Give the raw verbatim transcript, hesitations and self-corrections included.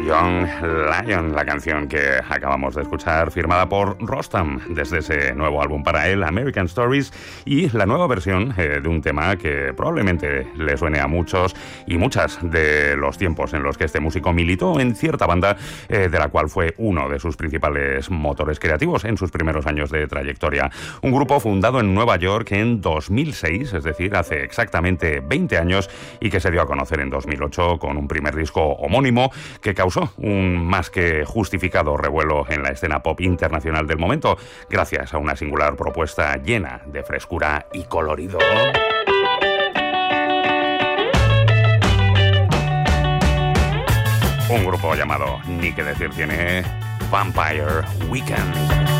Young Lion, la canción que acabamos de escuchar, firmada por Rostam desde ese nuevo álbum para él, American Stories, y la nueva versión eh, de un tema que probablemente le suene a muchos y muchas de los tiempos en los que este músico militó en cierta banda, eh, de la cual fue uno de sus principales motores creativos en sus primeros años de trayectoria. Un grupo fundado en Nueva York en dos mil seis, es decir, hace exactamente veinte años, y que se dio a conocer en dos mil ocho con un primer disco homónimo que causó un más que justificado revuelo en la escena pop internacional del momento, gracias a una singular propuesta llena de frescura y colorido. Un grupo llamado, ni que decir tiene, Vampire Weekend.